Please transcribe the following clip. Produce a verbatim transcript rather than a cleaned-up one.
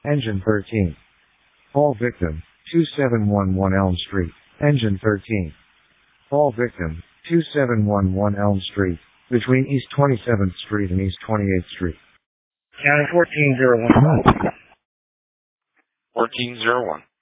Engine thirteen. All victim, two seven one one Elm Street. Engine thirteen. All victim, two seven one one Elm Street, between East twenty-seventh Street and East twenty-eighth Street. County fourteen zero one. fourteen zero one.